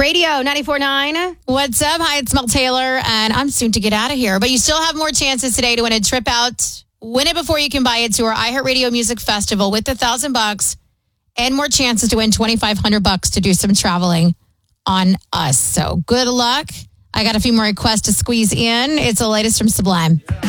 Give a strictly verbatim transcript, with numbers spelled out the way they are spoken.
Radio ninety-four point nine. What's up? Hi, it's Mel Taylor, and I'm soon to get out of here. But you still have more chances today to win a trip out. Win it before you can buy it to our iHeartRadio Music Festival with a thousand bucks and more chances to win twenty-five hundred bucks to do some traveling on us. So good luck. I got a few more requests to squeeze in. It's the latest from Sublime.